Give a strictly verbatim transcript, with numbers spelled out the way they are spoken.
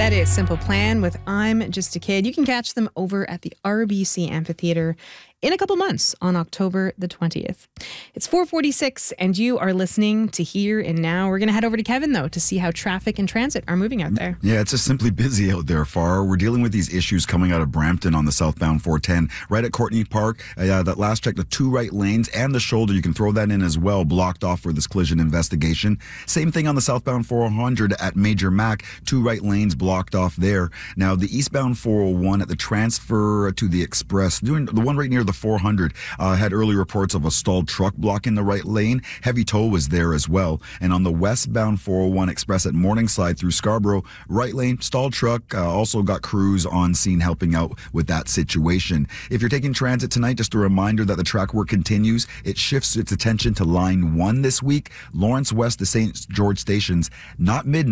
That is Simple Plan with I'm Just a Kid. You can catch them over at the R B C Amphitheatre in a couple months on October the twentieth. It's four forty-six and you are listening to Here and Now. We're going to head over to Kevin, though, to see how traffic and transit are moving out there. Yeah, it's just simply busy out there, Far. We're dealing with these issues coming out of Brampton on the southbound four ten, right at Courtney Park. Uh, that last check, the two right lanes and the shoulder, you can throw that in as well, blocked off for this collision investigation. Same thing on the southbound four hundred at Major Mac, two right lanes blocked off there. Now, the eastbound four oh one at the transfer to the Express, doing the one right near the four hundred, uh, had early reports of a stalled truck blocking the right lane. Heavy tow was there as well. And on the westbound four oh one Express at Morningside through Scarborough, right lane, stalled truck, uh, also got crews on scene helping out with that situation. If you're taking transit tonight, just a reminder that the track work continues. It shifts its attention to line one this week, Lawrence West to Saint George stations, not midnight.